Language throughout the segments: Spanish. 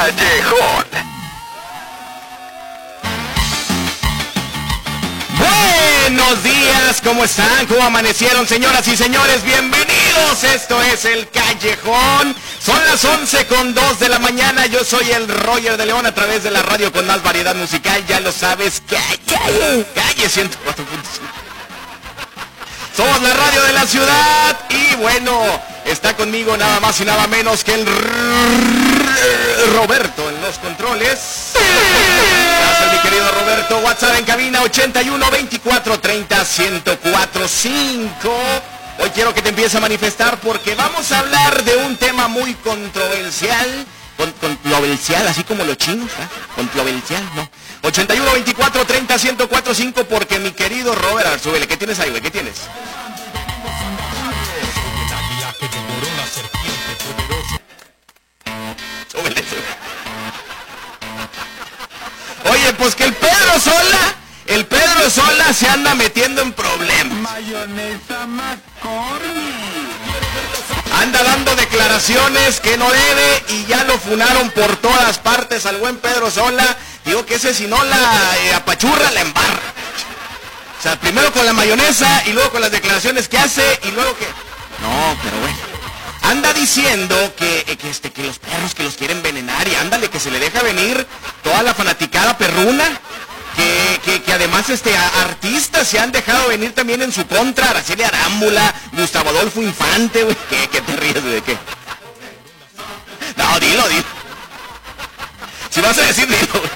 Callejón. Buenos días, ¿cómo están? ¿Cómo amanecieron, señoras y señores? Bienvenidos, esto es El Callejón. Son las 11:02 de la mañana, yo soy el Roger de León a través de la radio con más variedad musical, ya lo sabes, Calle 104.5. Somos la radio de la ciudad y bueno, está conmigo nada más y nada menos que el Roberto en los controles. Gracias, mi querido Roberto. WhatsApp en cabina 81 24 30 1045. Hoy quiero que te empieces a manifestar porque vamos a hablar de un tema muy controversial. Controversial, así como los chinos, ¿eh? Controversial, no. 81 24 30 1045 porque mi querido Robert, súbele, ¿qué tienes ahí, güey? ¿Qué tienes? Súbele, súbele. Oye, pues que el Pedro Sola se anda metiendo en problemas. Mayonesa McCormick. Anda dando declaraciones que no debe y ya lo funaron por todas partes al buen Pedro Sola. Digo que ese si no la apachurra, la embarra. O sea, primero con la mayonesa y luego con las declaraciones que hace y luego que... No, pero bueno. Anda diciendo que los perros que los quieren envenenar y ándale, que se le deja venir toda la fanaticada perruna. Que además artistas se han dejado venir también en su contra. Araceli Arámbula, Gustavo Adolfo Infante, güey. ¿Qué te ríes de qué? No, dilo. Si vas a decir, dilo, güey.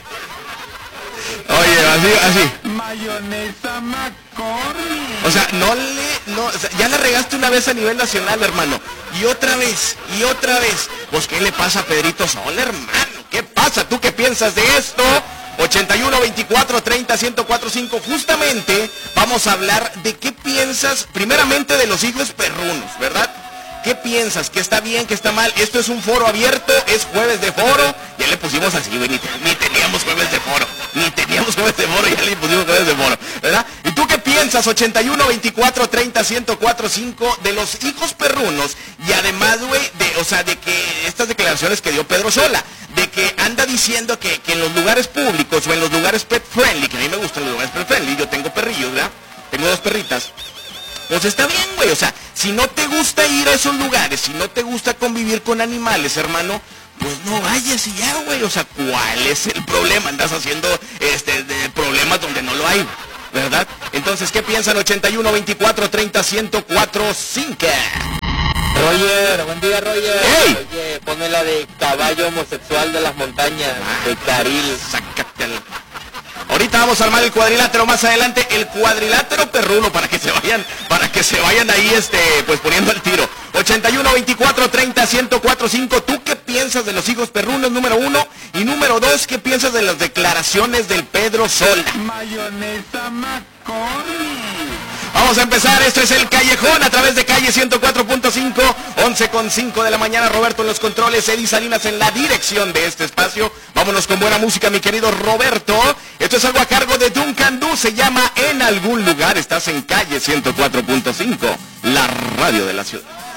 Oye, así. Mayonesa McCormick. O sea, ya la regaste una vez a nivel nacional, hermano. Y otra vez. Pues, ¿qué le pasa a Pedrito Sola, hermano? ¿Qué pasa? ¿Tú qué piensas de esto? 81 24 30 1045. Justamente vamos a hablar de qué piensas, primeramente de los hijos perrunos, ¿verdad? ¿Qué piensas? ¿Que está bien? ¿Que está mal? Esto es un foro abierto, es jueves de foro. Ya le pusimos así, güey, ni teníamos jueves de foro. Ya le pusimos jueves de foro, ¿verdad? ¿Y tú qué piensas? 81 24 30 1045 de los hijos perrunos. Y además, güey, de que estas declaraciones que dio Pedro Sola, de que anda diciendo que en los lugares públicos o en los lugares pet friendly, que a mí me gustan los lugares pet friendly, yo tengo perrillos, ¿verdad? Tengo 2 perritas. Pues está bien, güey, o sea, si no te gusta ir a esos lugares, si no te gusta convivir con animales, hermano, pues no vayas y ya, güey, o sea, ¿cuál es el problema? Andas haciendo de problemas donde no lo hay, ¿verdad? Entonces, ¿qué piensan? 81 24 30 1045. Roger, buen día, Roger. ¡Hey! Oye, ponme la de Caballo Homosexual de las Montañas, de Caril. Sácatela. Ahorita vamos a armar el cuadrilátero más adelante, el cuadrilátero perruno para que se vayan ahí pues poniendo el tiro. 81 24 30 1045. ¿Tú qué piensas de los hijos perrunos, número 1? Y número 2, ¿qué piensas de las declaraciones del Pedro Sola? Mayonesa McCormick. Vamos a empezar, esto es El Callejón a través de Calle 104.5, 11:05 de la mañana. Roberto en los controles, Eddie Salinas en la dirección de este espacio. Vámonos con buena música, mi querido Roberto. Esto es algo a cargo de Duncan Du, se llama En Algún Lugar. Estás en Calle 104.5, la radio de la ciudad.